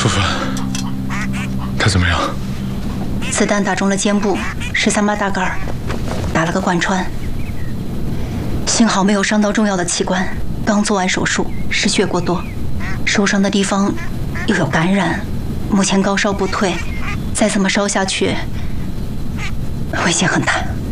夫妇，他怎么样？ 子弹打中了肩部，13八大杆，打了个贯穿。幸好没有伤到重要的器官，刚做完手术，失血过多，受伤的地方又有感染，目前高烧不退，再这么烧下去，危险很大。